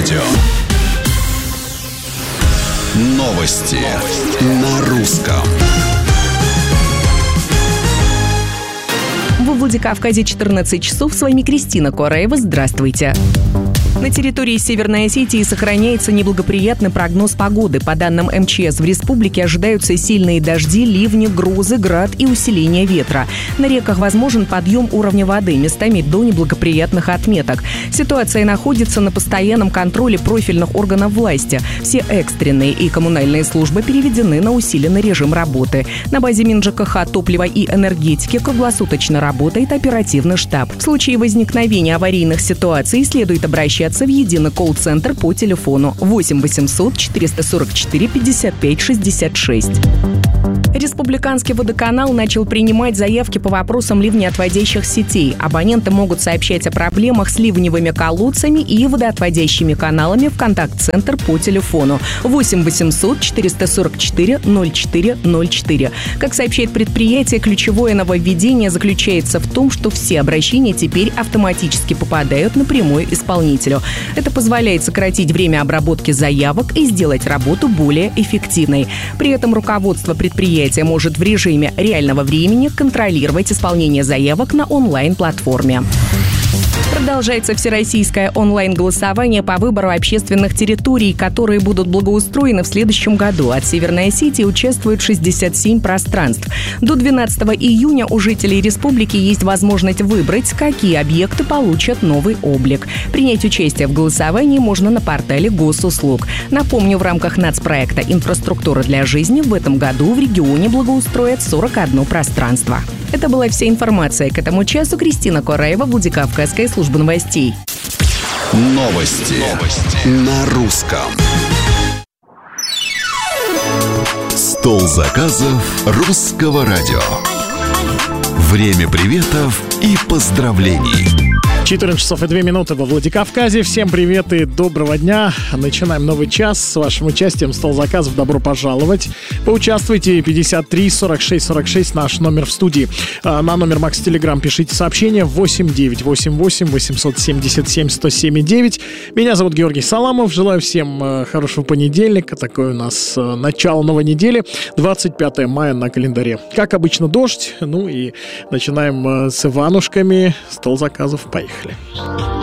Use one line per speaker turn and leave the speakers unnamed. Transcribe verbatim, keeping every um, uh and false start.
радио. Новости на русском.
Во Владикавказе четырнадцать часов. С вами Кристина Кораева. Здравствуйте. На территории Северной Осетии сохраняется неблагоприятный прогноз погоды. По данным эм че эс, в республике ожидаются сильные дожди, ливни, грозы, град и усиление ветра. На реках возможен подъем уровня воды, местами до неблагоприятных отметок. Ситуация находится на постоянном контроле профильных органов власти. Все экстренные и коммунальные службы переведены на усиленный режим работы. На базе МинЖКХ, топлива и энергетики круглосуточно работает оперативный штаб. В случае возникновения аварийных ситуаций следует обращаться в единый колл-центр по телефону восемь восемьсот четыреста сорок четыре пятьдесят пять шестьдесят шесть. Республиканский водоканал начал принимать заявки по вопросам ливнеотводящих сетей. Абоненты могут сообщать о проблемах с ливневыми колодцами и водоотводящими каналами в контакт-центр по телефону восемь восемьсот четыреста сорок четыре ноль четыре ноль четыре. Как сообщает предприятие, ключевое нововведение заключается в том, что все обращения теперь автоматически попадают напрямую исполнителю. Это позволяет сократить время обработки заявок и сделать работу более эффективной. При этом руководство предприятия может в режиме реального времени контролировать исполнение заявок на онлайн-платформе. Продолжается всероссийское онлайн-голосование по выбору общественных территорий, которые будут благоустроены в следующем году. От Северной Осетии участвуют шестьдесят семь пространств. До двенадцатого июня у жителей республики есть возможность выбрать, какие объекты получат новый облик. Принять участие в голосовании можно на портале госуслуг. Напомню, в рамках нацпроекта «Инфраструктура для жизни» в этом году в регионе благоустроят сорок одно пространство. Это была вся информация к этому часу. Кристина Кораева, Владикавказская служба новостей.
Новости, Новости. На русском. Стол заказов русского радио. Время приветов и поздравлений.
четырнадцать часов и две минуты во Владикавказе. Всем привет и доброго дня. Начинаем новый час с вашим участием. Стол заказов. Добро пожаловать. Поучаствуйте. пятьдесят три сорок шесть сорок шесть наш номер в студии. На номер Макс Телеграм пишите сообщение восемь девятьсот восемьдесят восемь восемьсот семьдесят семь сто семь девять. Меня зовут Георгий Саламов. Желаю всем хорошего понедельника. Такое у нас начало новой недели. двадцать пятое мая на календаре. Как обычно, дождь. Ну и начинаем с Иванушками. Стол заказов. Поехали.